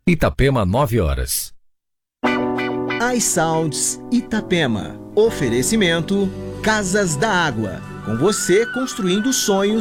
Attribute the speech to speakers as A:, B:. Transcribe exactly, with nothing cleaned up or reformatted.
A: Itapema, nove horas.
B: iSounds Itapema. Oferecimento Casas da Água. Com você construindo sonhos.